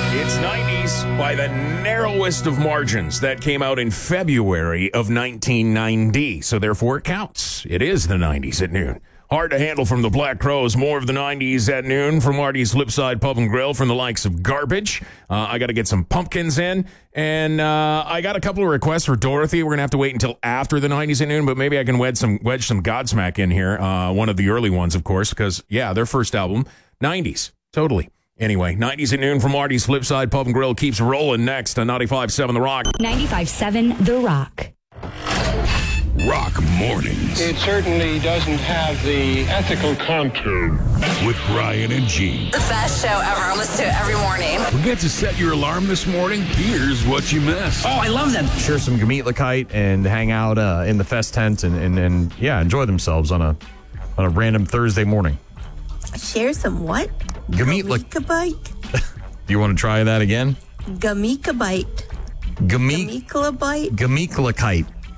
It's 90s by the narrowest of margins. That came out in February of 1990. So therefore it counts. It is the 90s at noon. Hard to handle from the Black Crowes. More of the 90s at noon from Marty's Flipside Pub and Grill from the likes of Garbage. I got to get some pumpkins in. And I got a couple of requests for Dorothy. We're going to have to wait until after the 90s at noon, but maybe I can wedge some Godsmack in here. One of the early ones, of course, because, yeah, their first album, 90s. Totally. Anyway, 90s at noon from Marty's Flipside Pub and Grill keeps rolling next on 95.7 The Rock. 95.7 The Rock. Rock Mornings. It certainly doesn't have the ethical contour. With Brian and Gene. The best show ever. I listen to it every morning. Forget to set your alarm this morning? Here's what you missed. Oh, I love them. Share some Gemeetlakite and hang out in the fest tent and yeah, enjoy themselves on a random Thursday morning. Share some what? Gemeetlakite. You want to try that again? Gemeetlakite. Gemeetlakite.